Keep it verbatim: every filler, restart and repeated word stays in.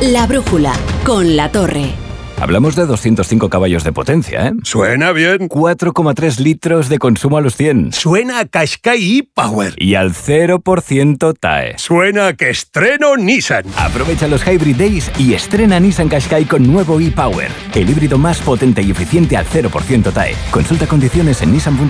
La Brújula, con La Torre. Hablamos de doscientos cinco caballos de potencia, ¿eh? Suena bien. cuatro coma tres litros de consumo a los cien. Suena a Qashqai e-Power. Y al cero por ciento T A E. Suena a que estreno Nissan. Aprovecha los Hybrid Days y estrena Nissan Qashqai con nuevo e-Power. El híbrido más potente y eficiente al cero por ciento T A E. Consulta condiciones en nissan punto com.